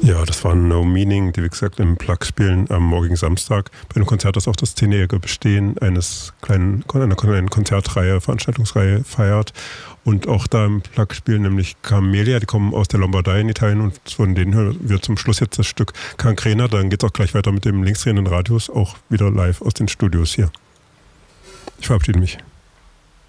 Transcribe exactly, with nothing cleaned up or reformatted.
Ja, das war No Meaning, die wie gesagt im Plug spielen am morgigen Samstag. Bei einem Konzert, das auch das zehnjährige Bestehen eines kleinen, einer kleinen Konzertreihe, Veranstaltungsreihe feiert. Und auch da im Plug spielen nämlich Camelia, die kommen aus der Lombardei in Italien und von denen hören wir zum Schluss jetzt das Stück Cancrena. Dann geht es auch gleich weiter mit dem linksdrehenden Radius, auch wieder live aus den Studios hier. Ich verabschiede mich.